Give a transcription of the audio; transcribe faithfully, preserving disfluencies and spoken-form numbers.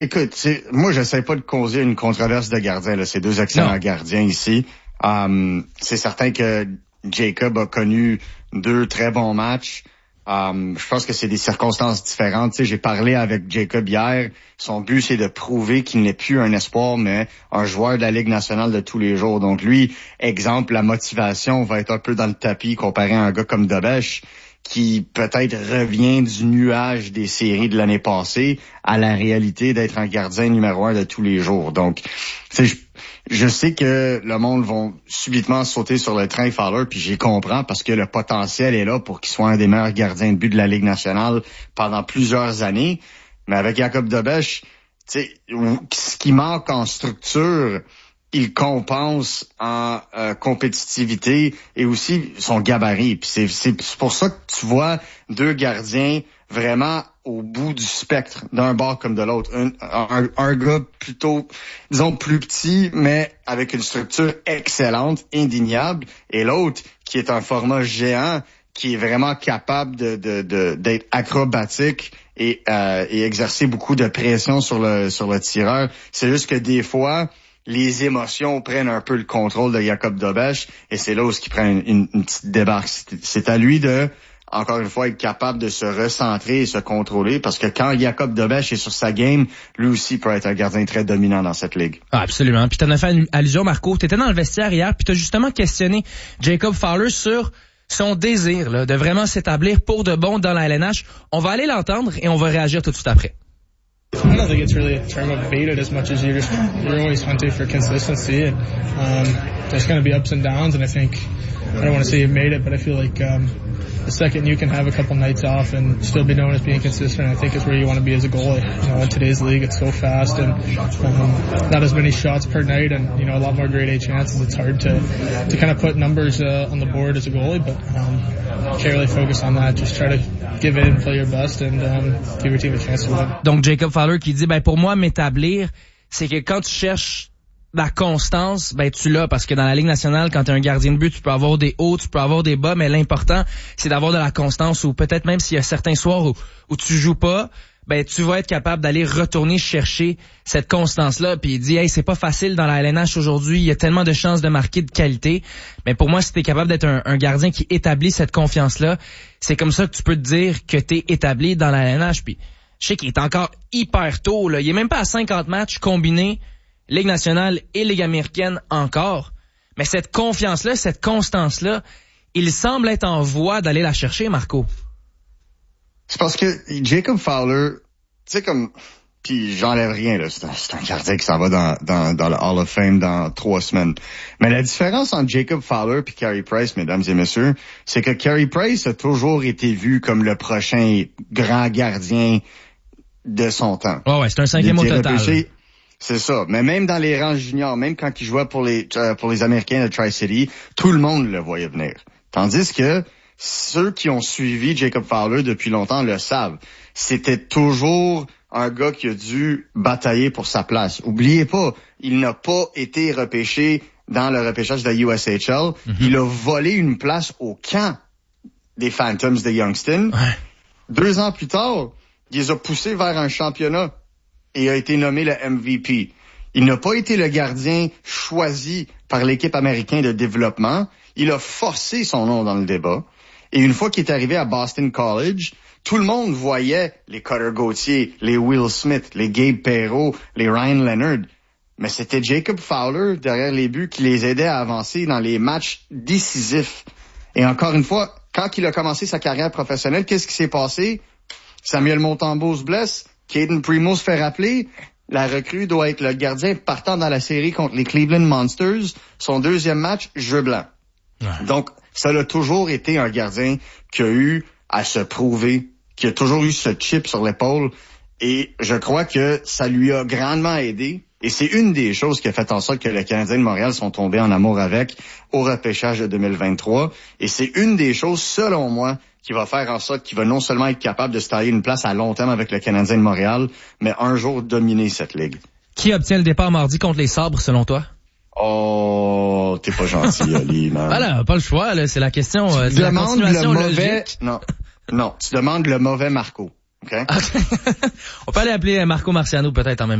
Écoute, c'est, moi, j'essaie pas de causer une controverse de gardiens, là. C'est deux excellents non. gardiens ici. Um, c'est certain que Jacob a connu deux très bons matchs. Um, je pense que c'est des circonstances différentes. Tu sais, j'ai parlé avec Jacob hier. Son but, c'est de prouver qu'il n'est plus un espoir, mais un joueur de la Ligue nationale de tous les jours. Donc lui, exemple, la motivation va être un peu dans le tapis comparé à un gars comme Dobeš, qui peut-être revient du nuage des séries de l'année passée à la réalité d'être un gardien numéro un de tous les jours. Donc, je, je sais que le monde va subitement sauter sur le train Fowler, puis j'y comprends parce que le potentiel est là pour qu'il soit un des meilleurs gardiens de but de la Ligue nationale pendant plusieurs années. Mais avec Jacob Dobeš, tu sais, ce qui manque en structure, il compense en euh, compétitivité et aussi son gabarit. Puis c'est, c'est pour ça que tu vois deux gardiens vraiment au bout du spectre, d'un bord comme de l'autre. Un, un, un gars plutôt, disons, plus petit, mais avec une structure excellente, indéniable, et l'autre qui est un format géant, qui est vraiment capable de, de, de d'être acrobatique et, euh, et exercer beaucoup de pression sur le sur le tireur. C'est juste que des fois, les émotions prennent un peu le contrôle de Jacob Dobeš et c'est là où il prend une, une, une petite débarque. C'est, c'est à lui de, encore une fois, être capable de se recentrer et se contrôler parce que quand Jacob Dobeš est sur sa game, lui aussi peut être un gardien très dominant dans cette ligue. Ah, absolument. Puis t'en as fait une allusion, Marco. T'étais dans le vestiaire hier puis t'as justement questionné Jacob Fowler sur son désir là, de vraiment s'établir pour de bon dans la L N H. On va aller l'entendre et on va réagir tout de suite après. I don't think it's really a term of baited as much as you're just, you're always hunting for consistency and um, there's going to be ups and downs and I think, I don't want to say you've made it, but I feel like um, the second you can have a couple nights off and still be known as being consistent, I think is where you want to be as a goalie. You know, in today's league, it's so fast and um, not as many shots per night and, you know, a lot more grade A chances. It's hard to, to kind of put numbers uh, on the board as a goalie, but um, can't really focus on that. Just try to give in, play your best and um, give your team a chance to win. Donc, Jacob Fowler qui dit, ben, pour moi, m'établir, c'est que quand tu cherches la constance, ben tu l'as parce que dans la Ligue nationale, quand tu es un gardien de but, tu peux avoir des hauts, tu peux avoir des bas, mais l'important, c'est d'avoir de la constance ou peut-être même s'il y a certains soirs où, où tu joues pas, ben tu vas être capable d'aller retourner chercher cette constance-là. Puis il dit, hey, c'est pas facile dans la L N H aujourd'hui, il y a tellement de chances de marquer de qualité. Mais pour moi, si t'es capable d'être un, un gardien qui établit cette confiance-là, c'est comme ça que tu peux te dire que t'es établi dans la L N H. Puis je sais qu'il est encore hyper tôt, là. Il est même pas à cinquante matchs combinés, Ligue nationale et Ligue américaine encore. Mais cette confiance-là, cette constance-là, il semble être en voie d'aller la chercher, Marco. C'est parce que Jacob Fowler, tu sais comme, puis j'enlève rien là, c'est un, c'est un gardien qui s'en va dans, dans, dans le Hall of Fame dans trois semaines. Mais la différence entre Jacob Fowler et Carey Price, mesdames et messieurs, c'est que Carey Price a toujours été vu comme le prochain grand gardien de son temps. Oh ouais, c'est un cinquième au total. Repêché, c'est ça. Mais même dans les rangs juniors, même quand il jouait pour les euh, pour les Américains de Tri-City, tout le monde le voyait venir. Tandis que ceux qui ont suivi Jacob Fowler depuis longtemps le savent. C'était toujours un gars qui a dû batailler pour sa place. Oubliez pas, il n'a pas été repêché dans le repêchage de la U S H L. Mm-hmm. Il a volé une place au camp des Phantoms de Youngstown. Ouais. Deux ans plus tard, il les a poussés vers un championnat et a été nommé le M V P. Il n'a pas été le gardien choisi par l'équipe américaine de développement. Il a forcé son nom dans le débat. Et une fois qu'il est arrivé à Boston College, tout le monde voyait les Cutter Gauthier, les Will Smith, les Gabe Perreault, les Ryan Leonard. Mais c'était Jacob Fowler, derrière les buts, qui les aidait à avancer dans les matchs décisifs. Et encore une fois, quand il a commencé sa carrière professionnelle, qu'est-ce qui s'est passé? Samuel Montembeault se blesse, Caden Primo se fait rappeler. La recrue doit être le gardien partant dans la série contre les Cleveland Monsters. Son deuxième match, jeu blanc. Ouais. Donc, ça a toujours été un gardien qui a eu à se prouver, qui a toujours eu ce chip sur l'épaule. Et je crois que ça lui a grandement aidé. Et c'est une des choses qui a fait en sorte que les Canadiens de Montréal sont tombés en amour avec au repêchage de deux mille vingt-trois. Et c'est une des choses, selon moi, qui va faire en sorte qu'il va non seulement être capable de se tailler une place à long terme avec le Canadien de Montréal, mais un jour dominer cette ligue. Qui obtient le départ mardi contre les Sabres, selon toi? Oh, t'es pas gentil, Ali, man. Voilà, pas le choix, là, c'est la question. Tu euh, c'est demandes la le mauvais... logique. Non, non, tu demandes le mauvais Marco. OK? On peut aller appeler Marco Marciano peut-être en même temps.